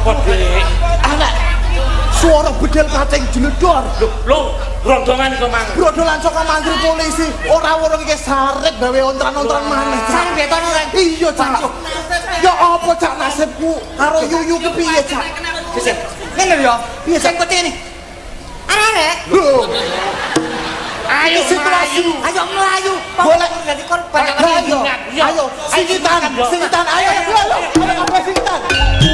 apa, Dik? Anak suara bedel kacang jeledor. Lho, rondongan iku mang. Brodolan saka mantri polisi. Ora weruh iki sarep gawe ontran-ontran maneh. Sarep beton ora. Iya, Cak. Ya apa Cak nasibku karo Yuyu kepiye, Cak? Sik. Ngene lho ya. Piye sing putih ini? Arek. Lho. Ayo situasi. melayu. Ayo melayu. Boleh jadi korban. Ayo, ayo, singitan, ayo, lho, apa singitan?